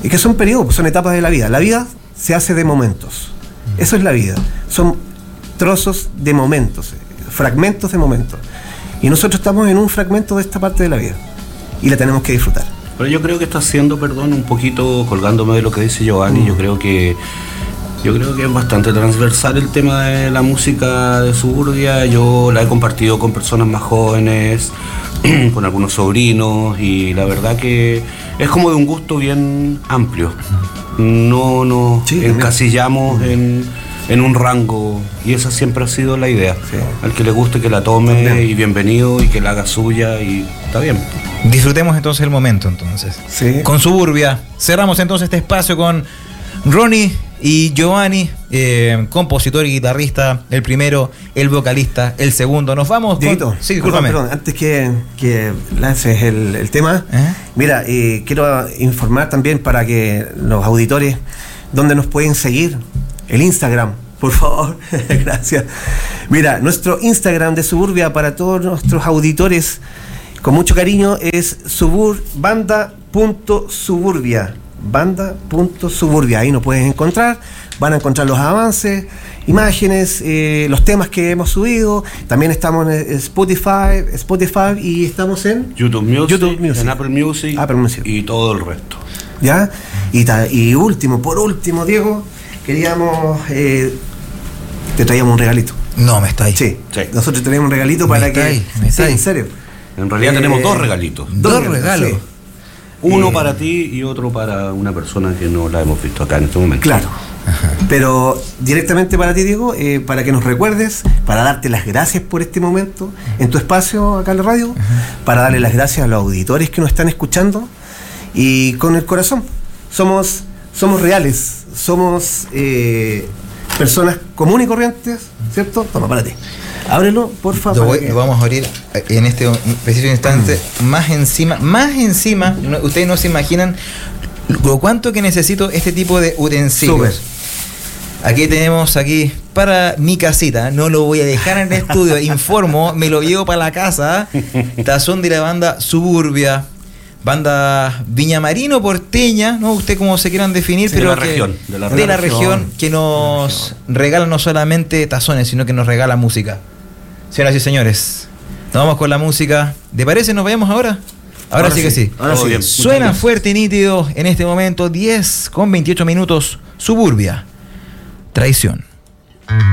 Y que son periodos, son etapas de la vida. La vida se hace de momentos. Eso es la vida. Son trozos de momentos, fragmentos de momentos. Y nosotros estamos en un fragmento de esta parte de la vida. Y la tenemos que disfrutar. Pero yo creo que está siendo, un poquito colgándome de lo que dice Giovanni. Yo creo que es bastante transversal el tema de la música de Suburbia. Yo la he compartido con personas más jóvenes, con algunos sobrinos, y la verdad que es como de un gusto bien amplio. No nos encasillamos en un rango, y esa siempre ha sido la idea. Sí. Al que le guste, que la tome, también. Y bienvenido, y que la haga suya, y está bien. Disfrutemos entonces el momento, entonces. Sí. Con Suburbia. Cerramos entonces este espacio con Ronnie y Giovanni, compositor y guitarrista, el primero, el vocalista, el segundo. Nos vamos. Dieguito, sí, discúlpame. Perdón, antes que lances el tema, mira, quiero informar también para que los auditores, ¿dónde nos pueden seguir? El Instagram, por favor. Gracias. Mira, nuestro Instagram de Suburbia para todos nuestros auditores, con mucho cariño, es banda.suburbia. Banda.suburbia. Ahí nos puedes encontrar. Van a encontrar los avances, imágenes, los temas que hemos subido. También estamos en Spotify y estamos en YouTube Music. En Apple Music y todo el resto. ¿Ya? Y por último, Diego, queríamos te traíamos un regalito. No, me está ahí. Sí. Nosotros tenemos un regalito para que... Sí, en serio. En realidad tenemos dos regalitos. Dos regalos. Sí. Uno para ti y otro para una persona que no la hemos visto acá en este momento. Claro. Pero directamente para ti, Diego, para que nos recuerdes, para darte las gracias por este momento en tu espacio acá en la radio, para darle las gracias a los auditores que nos están escuchando, y con el corazón. Somos reales, somos personas comunes y corrientes, ¿cierto? Toma, para ti. Ábrelo, por favor. Lo vamos a abrir en este preciso instante. Más encima, ustedes no se imaginan lo cuánto que necesito este tipo de utensilios. Súper. Aquí tenemos para mi casita, no lo voy a dejar en el estudio, informo, me lo llevo para la casa. Tazón de la banda Suburbia, banda viñamarino porteña, ¿no? Usted como se quieran definir, sí, pero de la región que nos regala no solamente tazones, sino que nos regala música. Señoras y señores, nos vamos con la música. ¿Te parece? ¿Nos vayamos ahora? Ahora sí que sí. Ahora sí. Bien. Suena fuerte y nítido en este momento, 10:28 minutos, Suburbia. Traición.